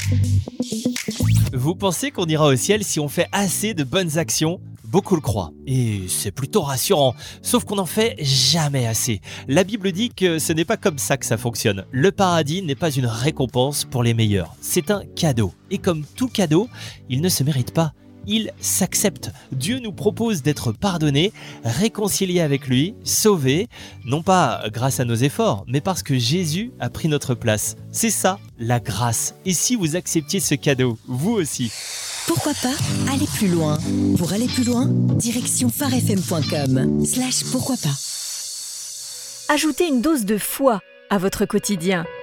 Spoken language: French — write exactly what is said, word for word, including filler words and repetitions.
Vous pensez qu'on ira au ciel si on fait assez de bonnes actions ? Beaucoup le croient, et c'est plutôt rassurant, sauf qu'on n'en fait jamais assez. La Bible dit que ce n'est pas comme ça que ça fonctionne. Le paradis n'est pas une récompense pour les meilleurs, c'est un cadeau. Et comme tout cadeau, il ne se mérite pas, il s'accepte. Dieu nous propose d'être pardonnés, réconciliés avec lui, sauvés, non pas grâce à nos efforts, mais parce que Jésus a pris notre place. C'est ça, la grâce. Et si vous acceptiez ce cadeau, vous aussi ? Pourquoi pas aller plus loin? Pour aller plus loin, direction farfm.com slash pourquoi pas. Ajoutez une dose de foi à votre quotidien.